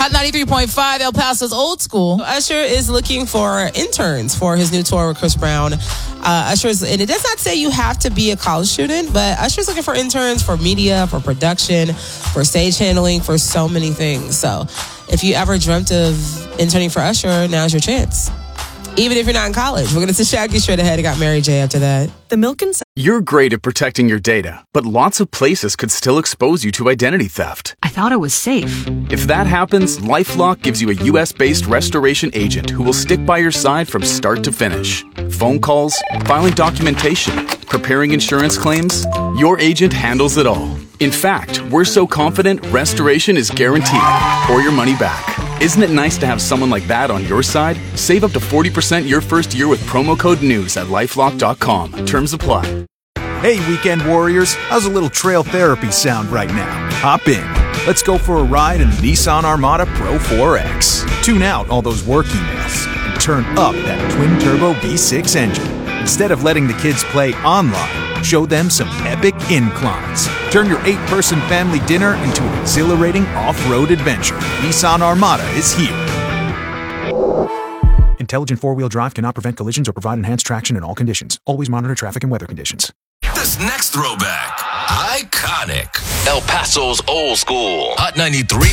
Hot 93.5, El Paso's Old School. Usher is looking for interns for his new tour with Chris Brown. And it does not say you have to be a college student, but Usher's looking for interns for media, for production, for stage handling, for so many things. So if you ever dreamt of interning for Usher, now's your chance. Even if you're not in college. We're going to Shaggy straight ahead. I got Mary J after that. The Milk and... You're great at protecting your data, but lots of places could still expose you to identity theft. I thought it was safe. If that happens, LifeLock gives you a U.S.-based restoration agent who will stick by your side from start to finish. Phone calls, filing documentation, preparing insurance claims, your agent handles it all. In fact, we're so confident restoration is guaranteed or your money back. Isn't it nice to have someone like that on your side? Save up to 40% your first year with promo code NEWS at LifeLock.com. Terms apply. Hey, weekend warriors, how's a little trail therapy sound right now? Hop in. Let's go for a ride in the Nissan Armada Pro 4X. Tune out all those work emails and turn up that twin-turbo V6 engine. Instead of letting the kids play online, show them some epic inclines. Turn your 8-person family dinner into an exhilarating off-road adventure. Nissan Armada is here. Intelligent four-wheel drive cannot prevent collisions or provide enhanced traction in all conditions. Always monitor traffic and weather conditions. This next throwback, iconic. El Paso's Old School. Hot 93.